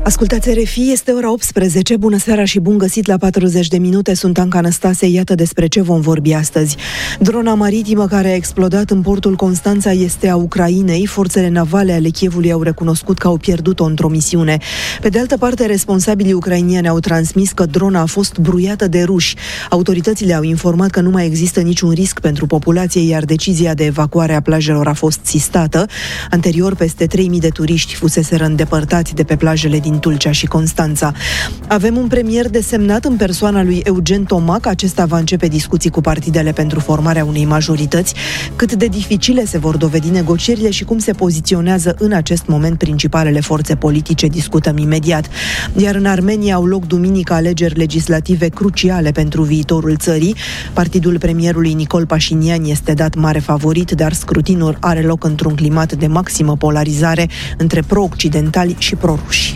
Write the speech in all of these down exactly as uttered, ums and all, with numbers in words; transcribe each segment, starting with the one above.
Ascultați R F I, este ora optsprezece, bună seara și bun găsit la patruzeci de minute, sunt Anca Năstase, iată despre ce vom vorbi astăzi. Drona maritimă care a explodat în portul Constanța este a Ucrainei, forțele navale ale Kievului au recunoscut că au pierdut-o într-o misiune. Pe de altă parte, responsabilii ucrainieni au transmis că drona a fost bruiată de ruși. Autoritățile au informat că nu mai există niciun risc pentru populație, iar decizia de evacuare a plajelor a fost sistată. Anterior, peste trei mii de turiști fuseseră îndepărtați de pe plajele din Tulcea și Constanța. Avem un premier desemnat în persoana lui Eugen Tomac. Acesta va începe discuții cu partidele pentru formarea unei majorități. Cât de dificile se vor dovedi negocierile și cum se poziționează în acest moment principalele forțe politice, discutăm imediat. Iar în Armenia au loc duminică alegeri legislative cruciale pentru viitorul țării. Partidul premierului Nicol Pașinian este dat mare favorit, dar scrutinul are loc într-un climat de maximă polarizare între pro-occidentali și pro-ruși.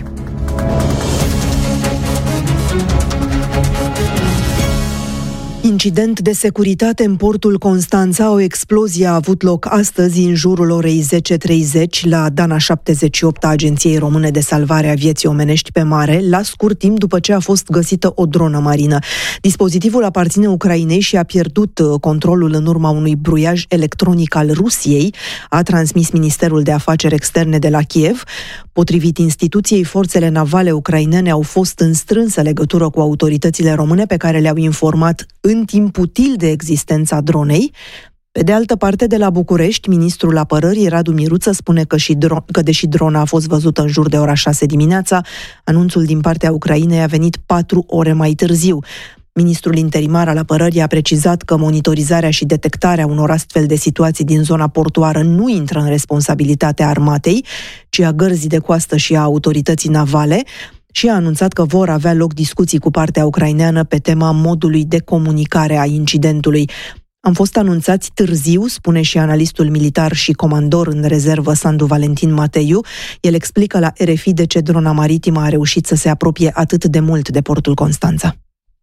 Incident de securitate în portul Constanța. O explozie a avut loc astăzi în jurul orei zece treizeci la Dana șaptezeci și opt a Agenției Române de Salvare a Vieții Omenești pe Mare, la scurt timp după ce a fost găsită o dronă marină. Dispozitivul aparține Ucrainei și a pierdut controlul în urma unui bruiaj electronic al Rusiei, a transmis Ministerul de Afaceri Externe de la Kiev. Potrivit instituției, forțele navale ucrainene au fost în strânsă legătură cu autoritățile române, pe care le-au informat în timp util de existența dronei. Pe de altă parte, de la București, ministrul apărării Radu Miruță spune că, și dro- că deși drona a fost văzută în jur de ora șase dimineața, anunțul din partea Ucrainei a venit patru ore mai târziu. Ministrul interimar al apărării a precizat că monitorizarea și detectarea unor astfel de situații din zona portoară nu intră în responsabilitatea armatei, ci a gărzii de coastă și a autorității navale, și a anunțat că vor avea loc discuții cu partea ucraineană pe tema modului de comunicare a incidentului. Am fost anunțați târziu, spune și analistul militar și comandor în rezervă Sandu Valentin Mateiu. El explică la R F I de ce drona maritimă a reușit să se apropie atât de mult de portul Constanța.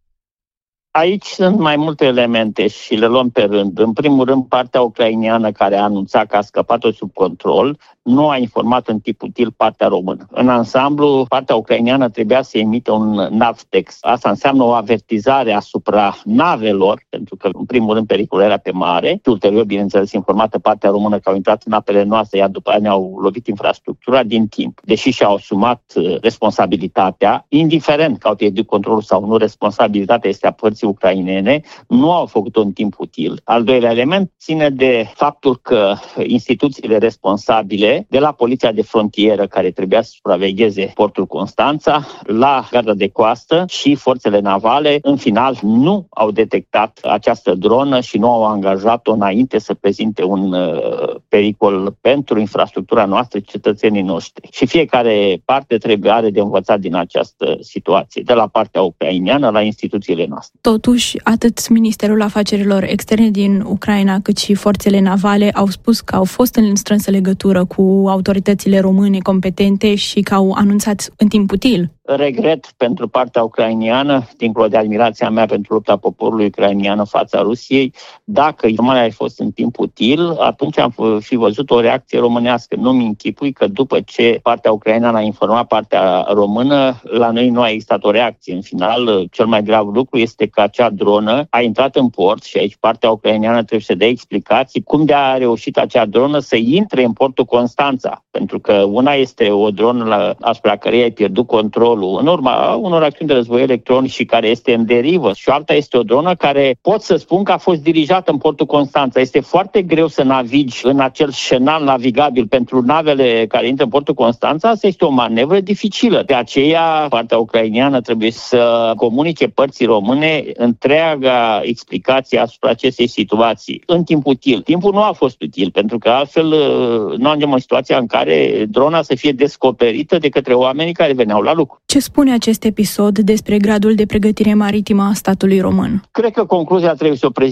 Aici sunt mai multe elemente și le luăm pe rând. În primul rând, partea ucraineană care a anunțat că a scăpat-o sub control nu a informat în timp util partea română. În ansamblu, partea ucraineană trebuia să emită un NAVTEX. Asta înseamnă o avertizare asupra navelor, pentru că, în primul rând, pericolul era pe mare, și ulterior, bineînțeles, informată partea română că au intrat în apele noastre, iar după aia ne-au lovit infrastructura din timp. Deși și-au asumat responsabilitatea, indiferent că au pierdut controlul sau nu, responsabilitatea este a părții ucrainene, nu au făcut-o în timp util. Al doilea element ține de faptul că instituțiile responsabile, de la Poliția de Frontieră, care trebuia să supravegheze portul Constanța, la Garda de Coastă și forțele navale, în final nu au detectat această dronă și nu au angajat-o înainte să prezinte un uh, pericol pentru infrastructura noastră, cetățenii noștri. Și fiecare parte trebuie are de învățat din această situație, de la partea ucraineană la instituțiile noastre. Totuși, atât Ministerul Afacerilor Externe din Ucraina, cât și forțele navale au spus că au fost în strânsă legătură cu autoritățile române competente și că au anunțat în timp util. Regret pentru partea ucrainiană, dincolo de admirația mea pentru lupta poporului ucrainian în fața Rusiei, dacă informarea a fost în timp util, atunci am fi văzut o reacție românească. Nu-mi închipui că după ce partea ucraineană a informat partea română, la noi nu a existat o reacție. În final, cel mai grav lucru este că acea dronă a intrat în port și aici partea ucraineană trebuie să dea explicații cum de a reușit acea dronă să intre în portul Constanța. Pentru că una este o dronă la, asupra căreia ai pierdut controlul în urma unor acțiuni de război electronic și care este în derivă. Și alta este o dronă care pot să spun că a fost dirijată în portul Constanța. Este foarte greu să navigi în acel șenal navigabil pentru navele care intră în portul Constanța. Asta este o manevră dificilă. De aceea, partea ucraineană trebuie să comunice părții române întreaga explicație asupra acestei situații în timp util. Timpul nu a fost util, pentru că altfel nu ajungem în situația în care drona să fie descoperită de către oamenii care veneau la lucru. Ce spune acest episod despre gradul de pregătire maritimă a statului român? Cred că concluzia trebuie să o prezint